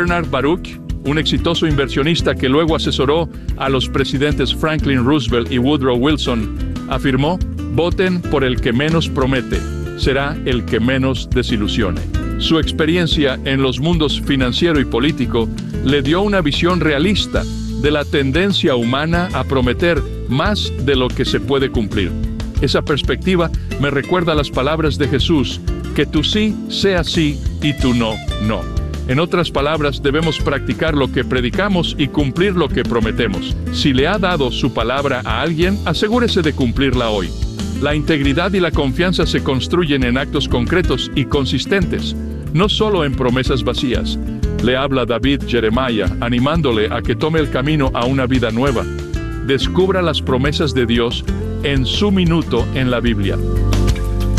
Bernard Baruch, un exitoso inversionista que luego asesoró a los presidentes Franklin Roosevelt y Woodrow Wilson, afirmó: voten por el que menos promete, será el que menos desilusione. Su experiencia en los mundos financiero y político le dio una visión realista de la tendencia humana a prometer más de lo que se puede cumplir. Esa perspectiva me recuerda las palabras de Jesús: que tu sí sea sí y tu no, no. En otras palabras, debemos practicar lo que predicamos y cumplir lo que prometemos. Si le ha dado su palabra a alguien, asegúrese de cumplirla hoy. La integridad y la confianza se construyen en actos concretos y consistentes, no solo en promesas vacías. Le habla David Jeremiah, animándole a que tome el camino a una vida nueva. Descubra las promesas de Dios en su minuto en la Biblia.